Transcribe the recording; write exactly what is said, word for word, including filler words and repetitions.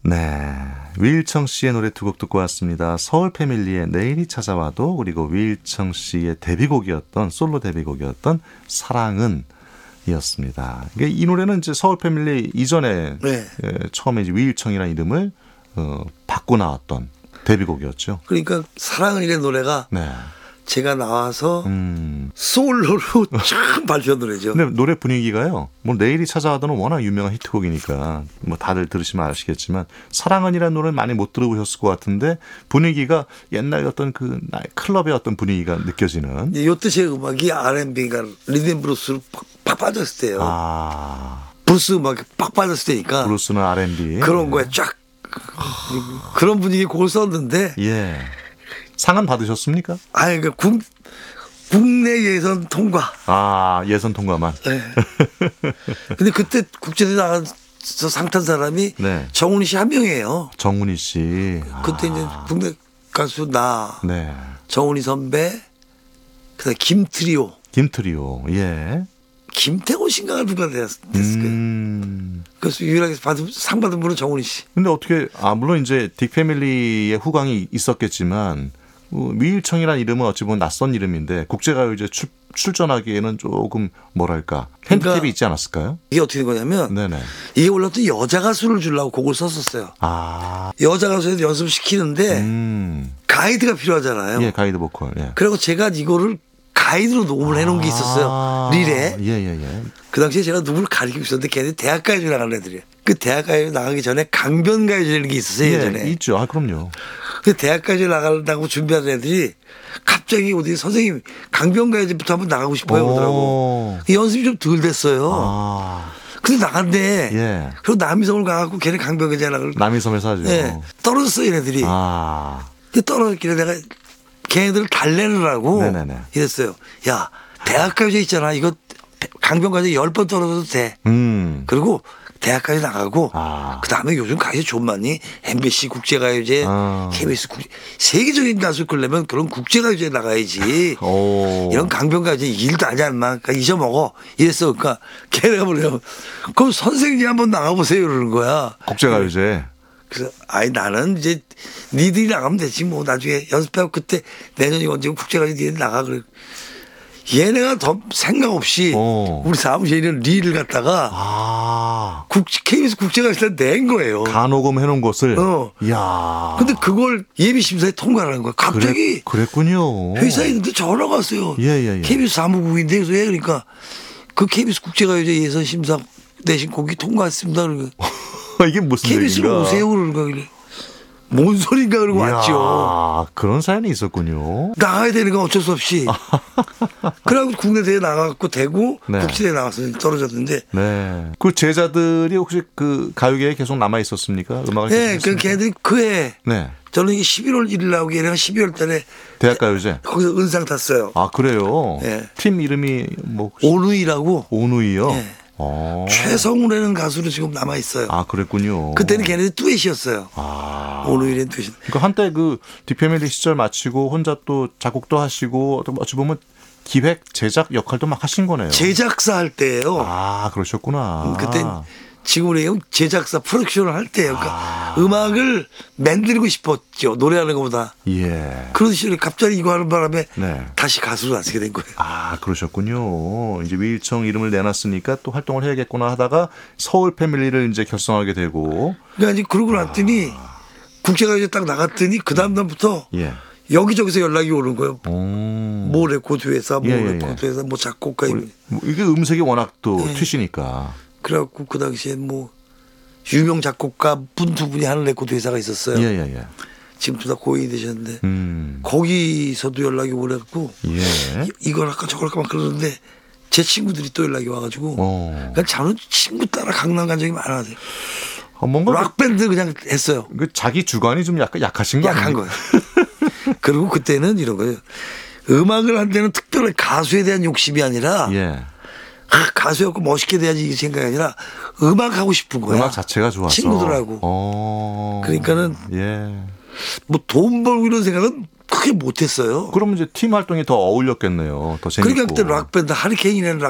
네, 위일청 씨의 노래 두 곡 듣고 왔습니다. 서울 패밀리의 내일이 찾아와도, 그리고 위일청 씨의 데뷔곡이었던 솔로 데뷔곡이었던 사랑은 이었습니다. 이 노래는 이제 서울 패밀리 이전에 네. 처음에 이제 위일청이라는 이름을 어, 바꿔 나왔던 데뷔곡이었죠. 그러니까 사랑은이라는 노래가 네. 제가 나와서 음. 솔로로 처음 발표한 노래죠. 근데 노래 분위기가요. 뭐 내일이 찾아와도는 워낙 유명한 히트곡이니까 뭐 다들 들으시면 아시겠지만 사랑은이라는 노래는 많이 못 들어보셨을 것 같은데 분위기가 옛날 어떤 그 클럽의 어떤 분위기가 느껴지는. 이때 제 음악이 알앤비가 리듬 브루스로 팍, 팍 빠졌을 때요. 아. 브루스 음악이 팍 빠졌을 때니까. 브루스는 알앤비. 그런 거에 쫙 그런 분위기의 곡을 썼는데. 예. 상은 받으셨습니까? 아니, 그 국, 국내 예선 통과. 아, 예선 통과만. 네. 근데 그때 국제대회 나가서 상 탄 사람이 네. 정훈이 씨 한 명이에요. 정훈이 씨. 그때 아. 이제 국내 가수 나, 네. 정훈이 선배, 그다음 김트리오. 김트리오. 예. 김태곤 씨인가 누가 됐을 거예요. 음. 그래서 유일하게 받은, 상 받은 분은 정훈이 씨. 근데 어떻게, 아, 물론 이제 딕 패밀리의 후광이 있었겠지만, 뭐 위일청이라는 이름은 어찌 보면 낯선 이름인데 국제가요제 출, 출전하기에는 조금 뭐랄까 핸디캡이 그러니까 있지 않았을까요? 이게 어떻게 된 거냐면 네네. 이게 원래 또 여자 가수를 주려고 곡을 썼었어요. 아, 여자 가수에서 연습시키는데 음. 가이드가 필요하잖아요. 예, 가이드 보컬. 예. 그리고 제가 이거를 가이드로 녹음을 해놓은 게 있었어요. 아, 릴에. 예예예. 예, 예. 그 당시에 제가 누구를 가리키고 있었는데 걔네 대학가요제 나가는 애들이에요. 그 대학가요제 나가기 전에 강변가요제라는 게 있었어요. 예전에. 예, 있죠. 아, 그럼요. 그 대학가요제 나가려고 준비하는 애들이 갑자기 어디 선생님 강변가요제부터 한번 나가고 싶어요 그러더라고. 연습이 좀 덜 됐어요. 아. 근데 나간대. 예. 그리고 남이섬을 가갖고 걔네 강변가요제 나가고. 남이섬에서 하죠. 예. 떨어졌어 얘네들이. 아. 떨어졌길래 내가 걔네들을 달래를 하고 네네네. 이랬어요. 야, 대학가요제 있잖아. 이거 강변가요제 열 번 떨어져도 돼. 음. 그리고 대학까지 나가고 아. 그다음에 요즘 가요제 좀 많이 엠비씨 국제가요제, 아. 케이비에스 국제 세계적인 가수 끌려면 그런 국제가요제에 나가야지. 오. 이런 강변가요제 일도 아니야 인마. 그러니까 잊어먹어. 이랬어. 그러니까 걔네가 뭐래요. 그럼 선생님 한번 나가보세요 그러는 거야. 국제가요제. 그래서 아이 나는 이제 니들이 나가면 되지 뭐 나중에 연습하고 그때 내년이 언제 국제가요제 니들 나가 그래. 얘네가 더 생각 없이 오. 우리 사무실에 있는 리를 갖다가 아. 국, 케이비에스 국제가요제 낸 거예요. 간호금 해놓은 것을. 어. 이야. 근데 그걸 예비심사에 통과를 하는 거야. 갑자기. 그래, 그랬군요. 회사에 있는데 전화가 왔어요. 예, 예, 예. 케이비에스 사무국인데 그래서 왜 그러니까 그 케이비에스 국제가요제 예선 심사 내신 곡이 통과했습니다. 그러니까 이게 무슨 케이비에스로 얘기인가. 오세요. 그러는 거야. 뭔 소린가 그러고 이야, 왔죠. 그런 사연이 있었군요. 나가야 되는 건 어쩔 수 없이. 그래갖고 국내 대회 나가고 대구 네. 국제대회 나가서 떨어졌는데. 네. 그 제자들이 혹시 그 가요계에 계속 남아 있었습니까? 음악을 네. 계속 그 했습니까? 걔들이 그해 네. 저는 이게 십일월 일일 나오기 얘네가 십이월 달에 대학가요제. 거기서 은상 탔어요. 아, 그래요? 네. 팀 이름이 뭐 혹시 오누이라고. 오누이요? 네. 어. 최성우라는 가수로 지금 남아 있어요. 아, 그랬군요. 그때는 걔네들 듀엣이었어요. 아. 오누이라는 듀엣. 그러니까 한때 그 디패밀리 시절 마치고 혼자 또 작곡도 하시고 또 어찌 보면 기획 제작 역할도 막 하신 거네요. 제작사 할 때예요. 아, 그러셨구나. 그때 지금 우리 제작사 프로덕션을 할 때예요. 그러니까 아. 음악을 만들고 싶었죠. 노래하는 것보다. 예. 그런 식으로 갑자기 이거 하는 바람에 네. 다시 가수로 나서게 된 거예요. 아, 그러셨군요. 이제 위일청 이름을 내놨으니까 또 활동을 해야겠구나 하다가 서울 패밀리를 이제 결성하게 되고. 그러니까 이제 그러고 났더니 국제가요제 딱 나갔더니 그 다음 날부터 예. 여기저기서 연락이 오는 거예요. 오. 뭐 레코드 회사, 뭐 예, 예, 예. 레코드 회사, 뭐 작곡가. 우리, 뭐 이게 음색이 워낙 또 네. 튀시니까. 그래갖고 그 당시에 뭐 유명 작곡가 분 두 분이 하는 레코드 회사가 있었어요. 예, 예, 예. 지금 둘 다 고인이 되셨는데 음. 거기서도 연락이 오래갖고 예. 이- 이걸 할까 저걸 할까 막 그러는데 제 친구들이 또 연락이 와가지고 어. 그러니까 저는 친구 따라 강남 간 적이 많아요. 어, 뭔가 락 밴드 그냥 했어요. 그 자기 주관이 좀 약간 약하신 거 약한 아닙니까? 거예요. 그리고 그때는 이런 거예요. 음악을 할 때는 특별히 가수에 대한 욕심이 아니라 예. 아, 가수였고 멋있게 돼야지 이 생각이 아니라 음악 하고 싶은 거야. 음악 자체가 좋아서. 친구들하고. 어. 그러니까는 예. 뭐 돈 벌고 이런 생각은 크게 못했어요. 그러면 이제 팀 활동이 더 어울렸겠네요. 더 재밌고. 그러니까 그때 락밴드 하리케인이라는